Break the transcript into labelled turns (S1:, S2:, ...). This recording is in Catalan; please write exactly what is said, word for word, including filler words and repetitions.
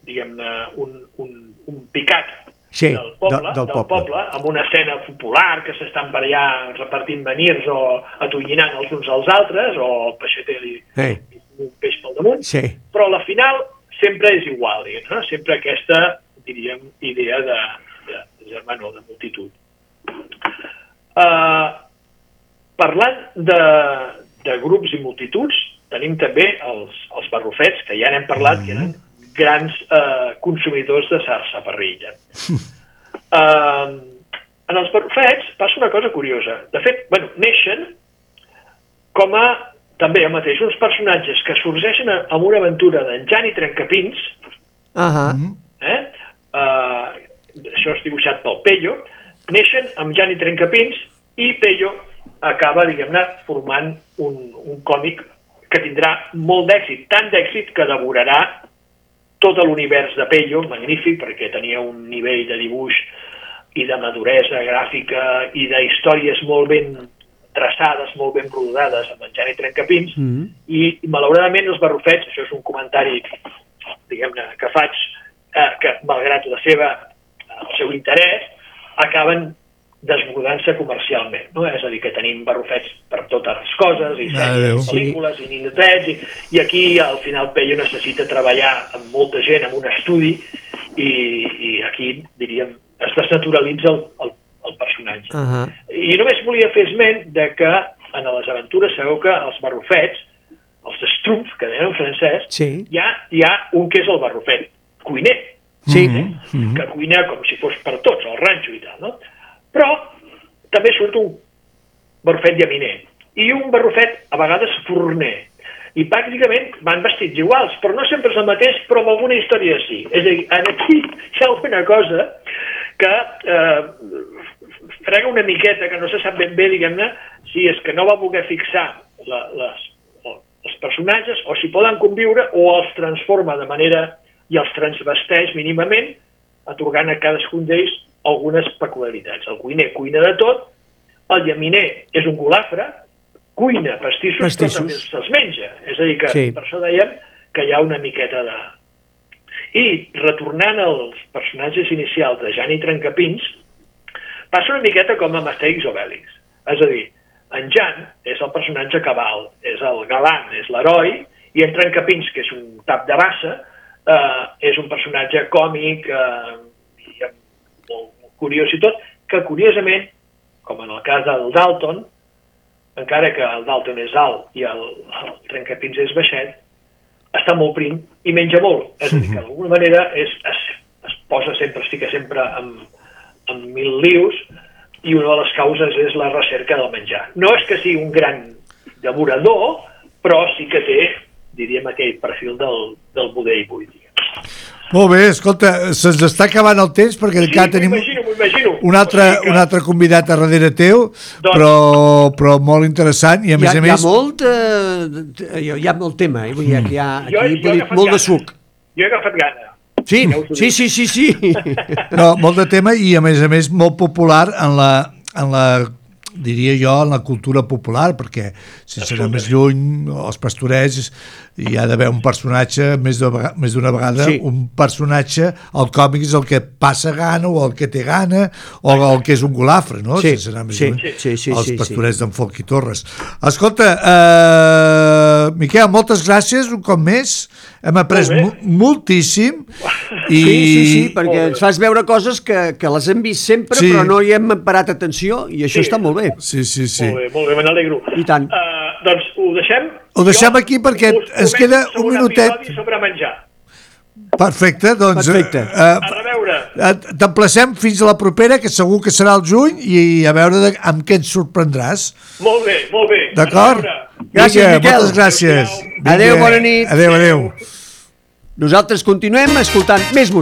S1: diguem-ne, un, un, un picat
S2: sí,
S1: del poble,
S2: de, del,
S1: del
S2: poble.
S1: poble, amb una escena popular que s'estan per allà repartint venirs o atollinant els uns als altres, o el peixater li
S2: Hey.
S1: un peix pel damunt,
S2: Sí.
S1: però la final sempre és igual, diguem, no? Sempre aquesta, diríem, idea de, de, de germanor, de multitud. Uh, parlant de, de grups i multituds, tenim també els, els barrufets, que ja n'hem parlat, mm-hmm. que eren grans eh, consumidors de sarsa parrilla. Uh, en els barrufets passa una cosa curiosa. De fet, bueno, neixen com a, també el mateix, uns personatges que sorgeixen amb una aventura d'en Jani Trencapins,
S2: uh-huh.
S1: eh? uh, això és dibuixat pel Pello, neixen amb Jani Trencapins i Pello acaba, diguem-ne, formant un, un còmic que tindrà molt d'èxit, tant d'èxit que devorarà tot l'univers de Pello, magnífic, perquè tenia un nivell de dibuix i de maduresa gràfica i de històries molt ben traçades, molt ben rodades amb en Jani Trencapins, mm-hmm. i, i malauradament els barrufets, això és un comentari, diguem-ne, que faig, eh, que malgrat la seva, el seu interès, acaben desbordant-se comercialment, no? És a dir, que tenim barrufets per totes les coses, i sèries, pel·lícules, i ninotets, i, i aquí al final Pello necessita treballar amb molta gent, amb un estudi, i, i aquí, diríem, es desnaturalitza el, el, el personatge. Uh-huh. I només volia fer esment de que en les aventures sabeu que els barrufets, els Schtroumpfs, que deien en francès, sí. hi, ha, hi ha un que és el barrufet cuiner,
S2: sí.
S1: eh? que cuina com si fos per tots, al ranxo i tal, no? Però també surt un barrufet llaminer i un barrufet a vegades forner, i pràcticament van vestits iguals, però no sempre és el mateix, però amb alguna història sí. És a dir, aquí hi ha alguna cosa que eh, frega una miqueta, que no se sap ben bé, diguem-ne, si és que no va voler fixar la, les, els personatges, o si poden conviure, o els transforma de manera i els transvesteix mínimament, atorgant a cadascun d'ells algunes peculiaritats. El cuiner cuina de tot, el llaminer és un golafre, cuina pastissos, pastissos. Però també se'ls menja. És a dir, que sí. Per això dèiem que hi ha una miqueta de... I retornant als personatges inicials de Jani Trencapins, passa una miqueta com amb Astèrix o Obèlix. És a dir, en Jan és el personatge cabal, és el galant, és l'heroi, i en Trencapins, que és un tap de bassa, eh, és un personatge còmic, eh, molt curiós i tot, que curiosament, com en el cas del Dalton, encara que el Dalton és alt i el, el Trencapins és baixet, està molt prim i menja molt. És a dir, que d'alguna manera és, es, es posa sempre, es fica sempre amb, amb mil lius, i una de les causes és la recerca del menjar. No és que sigui un gran devorador, però sí que té, diríem, aquell perfil del, del budell buit.
S3: Molt bé, escolta, se'ns està acabant el temps perquè
S1: sí,
S3: encara tenim un altre,
S1: o sigui que...
S3: un altre convidat a darrere teu, doncs... però, però molt interessant i a més
S2: hi ha,
S3: a més...
S2: Hi ha molt, eh, hi ha molt tema, eh? Hi ha, hi ha aquí, jo, jo dir, molt
S1: gana.
S2: de suc.
S1: Jo he agafat gana.
S2: Sí, sí, sí, sí, sí.
S3: No, molt de tema i a més a més molt popular en la, en la diria jo, en la cultura popular, perquè sense anar més lluny, els Pastorets hi ha d'haver un personatge més d'una més d'una vegada, sí. Un personatge, el còmic és el que passa gana o el que té gana o el que és un golafre, no?
S2: Sí,
S3: sense anar més
S2: sí,
S3: lluny,
S2: sí, sí,
S3: els
S2: sí,
S3: Pastorets
S2: sí.
S3: d'en Folch i Torres. Escolta, eh, Miquel, moltes gràcies un cop més, hem après moltíssim i...
S2: Sí, sí, sí, perquè ens fas veure coses que, que les hem vist sempre, sí. Però no hi hem parat atenció i això sí. Està molt bé.
S3: Sí, sí, sí.
S1: Molt bé, molt bé, me n'alegro.
S2: I tant.
S1: Uh, doncs ho deixem...
S3: Ho deixem jo, aquí perquè ens queda un minutet.
S1: Un sobre menjar.
S3: Perfecte, doncs...
S1: Perfecte. Uh, a reveure.
S3: Uh, T'emplacem fins a la propera, que segur que serà el juny, i a veure de, amb què ens sorprendràs.
S1: Molt bé, molt bé.
S3: D'acord?
S2: Gràcies,
S3: Vinga,
S2: Miquel.
S3: moltes gràcies.
S2: Adéu, bona nit.
S3: Adéu, adéu.
S2: Nosaltres continuem escoltant més música.